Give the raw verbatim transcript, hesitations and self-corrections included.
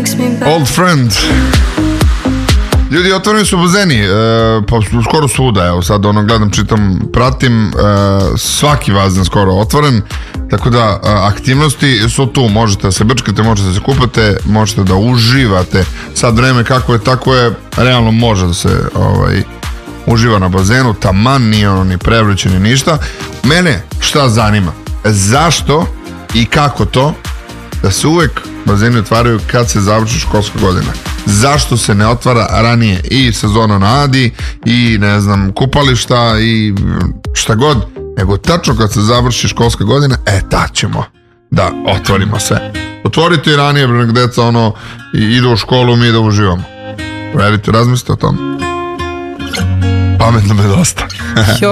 Old Friend. Ljudi, otvoreni su bazeni, e, pa skoro svuda, evo sad ono gledam, čitam, pratim, e, svaki bazen skoro otvoren, tako da e, aktivnosti su tu, možete da se brčkate, možete da se kupate, možete da uživate, sad vreme kako je, tako je, realno može da se ovaj, uživa na bazenu, taman, nije ono ni prevruće ni ništa. Mene šta zanima, zašto i kako to da se uvek bazeni otvaraju kad se završi školska godina? Zašto se ne otvara ranije i sezona na Adi i ne znam kupališta i šta god, nego tačno kad se završi školska godina, e tad ćemo da otvorimo sve. Otvorite i ranije, nek deca ono i idu u školu, mi da uživamo. Verite, razmislite o tom. Pametno me dosta.